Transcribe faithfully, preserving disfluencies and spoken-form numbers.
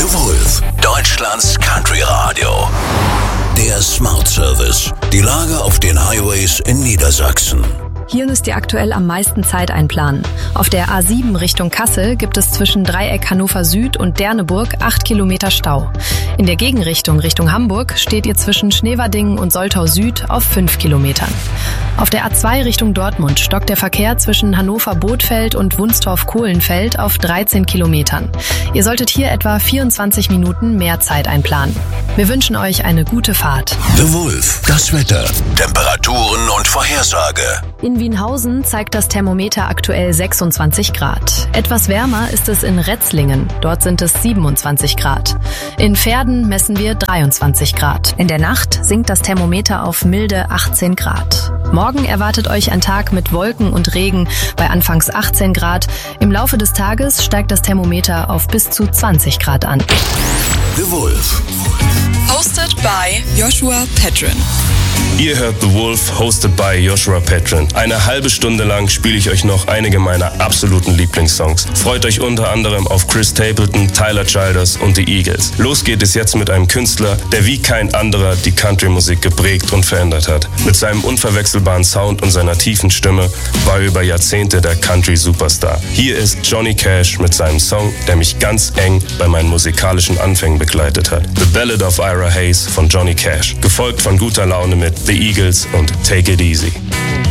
The Wolf, Deutschlands Country Radio. Der Smart Service. Die Lage auf den Highways in Niedersachsen. Hier müsst ihr aktuell am meisten Zeit einplanen. Auf der A sieben Richtung Kassel gibt es zwischen Dreieck Hannover Süd und Derneburg acht Kilometer Stau. In der Gegenrichtung Richtung Hamburg steht ihr zwischen Schneverdingen und Soltau Süd auf fünf Kilometern. Auf der A zwei Richtung Dortmund stockt der Verkehr zwischen Hannover-Bothfeld und Wunstorf-Kohlenfeld auf dreizehn Kilometern. Ihr solltet hier etwa vierundzwanzig Minuten mehr Zeit einplanen. Wir wünschen euch eine gute Fahrt. The Wolf, das Wetter, Temperaturen und Vorhersage. In Wienhausen zeigt das Thermometer aktuell sechsundzwanzig Grad. Etwas wärmer ist es in Retzlingen. Dort sind es siebenundzwanzig Grad. In Verden messen wir dreiundzwanzig Grad. In der Nacht sinkt das Thermometer auf milde achtzehn Grad. Morgen erwartet euch ein Tag mit Wolken und Regen bei anfangs achtzehn Grad. Im Laufe des Tages steigt das Thermometer auf bis zu zwanzig Grad an. The Wolf. Hosted by Joshua Pedron. Ihr hört The Wolf, hosted by Joshua Pedron. Eine halbe Stunde lang spiele ich euch noch einige meiner absoluten Lieblingssongs. Freut euch unter anderem auf Chris Stapleton, Tyler Childers und die Eagles. Los geht es jetzt mit einem Künstler, der wie kein anderer die Country-Musik geprägt und verändert hat. Mit seinem unverwechselbaren Sound und seiner tiefen Stimme war er über Jahrzehnte der Country-Superstar. Hier ist Johnny Cash mit seinem Song, der mich ganz eng bei meinen musikalischen Anfängen begleitet hat. The Ballad of Ira Hayes von Johnny Cash, gefolgt von Guter Laune mit The Eagles und Take It Easy.